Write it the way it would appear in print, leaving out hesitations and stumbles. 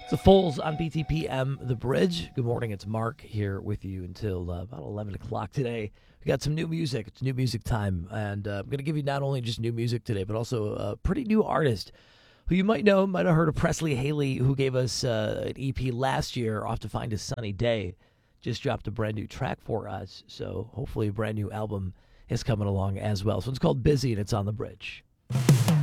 The Foles on BTPM The Bridge. Good morning. It's Mark here with you until about 11 o'clock today. We got some new music. It's new music time. And I'm going to give you not only just new music today, but also a pretty new artist who you might know, might have heard of Presley Haley, who gave us an EP last year, Off to Find a Sunny Day. Just dropped a brand new track for us. So hopefully a brand new album is coming along as well. So it's called Busy and it's on The Bridge.